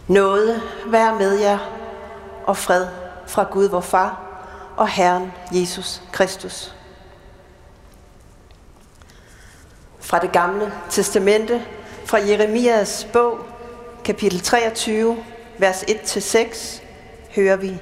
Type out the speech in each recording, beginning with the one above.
Nåde være med jer og fred fra Gud vor Far og Herren Jesus Kristus. Fra det gamle testamente, fra Jeremias bog, kapitel 23, vers 1-6, hører vi: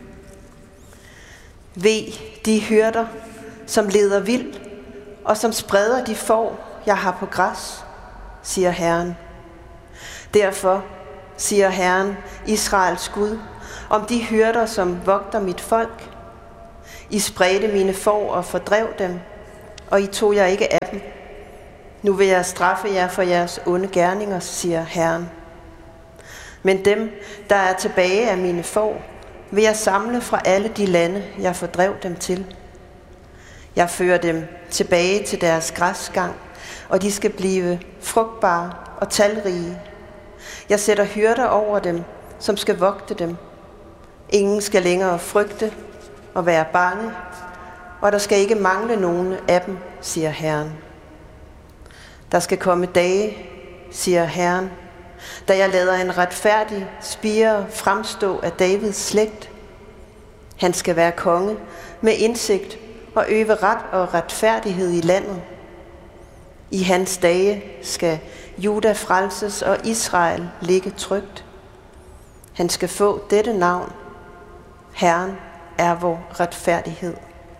Ve de hyrder, som leder vild, og som spreder de får, jeg har på græs, siger Herren. Derfor siger Herren, Israels Gud, om de hyrder, som vogter mit folk: I spredte mine får og fordrev dem, og I tog jer ikke af dem. Nu vil jeg straffe jer for jeres onde gerninger, siger Herren. Men dem, der er tilbage af mine får, vil jeg samle fra alle de lande, jeg fordrev dem til. Jeg fører dem tilbage til deres græsgang, og de skal blive frugtbare og talrige. Jeg sætter hyrder over dem, som skal vogte dem. Ingen skal længere frygte og være bange, og der skal ikke mangle nogen af dem, siger Herren. Der skal komme dage, siger Herren, da jeg lader en retfærdig spire fremstå af Davids slægt. Han skal være konge med indsigt og øve ret og retfærdighed i landet. I hans dage skal Juda frelses og Israel ligge trygt. Han skal få dette navn: Herren er vor retfærdighed.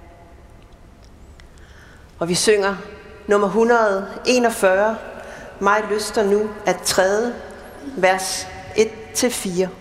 Og vi synger nummer 141, Mig lyster nu at træde, vers 1-4.